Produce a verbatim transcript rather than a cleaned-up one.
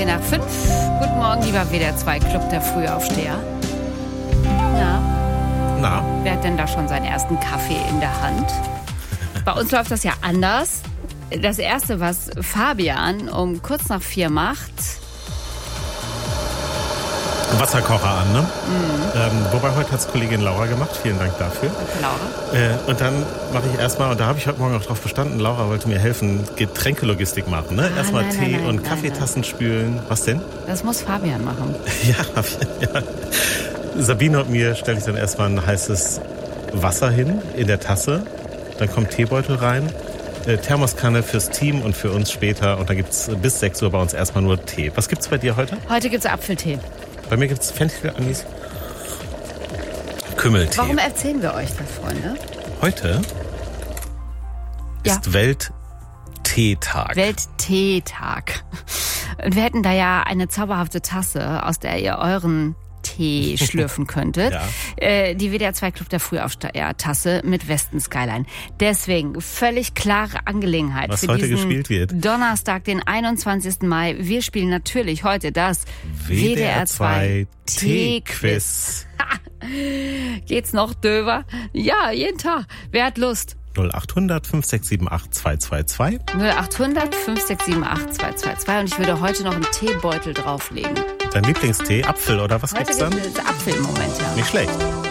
nach fünf. Guten Morgen, lieber W D R zwei Club der Frühaufsteher. Na? Na? Wer hat denn da schon seinen ersten Kaffee in der Hand? Bei uns läuft das ja anders. Das Erste, was Fabian um kurz nach vier macht... Wasserkocher an, ne? Mhm. Ähm, wobei heute hat es Kollegin Laura gemacht. Vielen Dank dafür. Okay, Laura. Äh, und dann mache ich erstmal, und da habe ich heute Morgen auch drauf bestanden, Laura wollte mir helfen, Getränkelogistik machen, ne? Ah, erstmal nein, Tee nein, nein, und nein, Kaffeetassen nein. spülen. Was denn? Das muss Fabian machen. Ja, ja. Sabine und mir stelle ich dann erstmal ein heißes Wasser hin in der Tasse. Dann kommt Teebeutel rein. Äh, Thermoskanne fürs Team und für uns später. Und dann gibt es bis sechs Uhr bei uns erstmal nur Tee. Was gibt's bei dir heute? Heute gibt's Apfeltee. Bei mir gibt es Fenchel, Anis, Kümmeltee. Warum erzählen wir euch das, Freunde? Heute Ja. ist Weltteetag. Weltteetag. Und wir hätten da ja eine zauberhafte Tasse, aus der ihr euren Tee schlürfen könntet. Ja. Äh, die W D R zwei Club der Frühaufsteher-Tasse mit Westen Skyline. Deswegen völlig klare Angelegenheit Was für heute diesen gespielt wird. Donnerstag, den einundzwanzigsten Mai. Wir spielen natürlich heute das W D R zwei Tee-Quiz. Geht's noch döver? Ja, jeden Tag. Wer hat Lust? null acht hundert fünf sechs sieben acht zwei zwei zwei. null acht hundert fünf sechs sieben acht zwei zwei zwei. Und ich würde heute noch einen Teebeutel drauflegen. Dein Lieblingstee, Apfel oder was Heute gibt's dann? gibt es Apfel im Moment, ja. Nicht schlecht.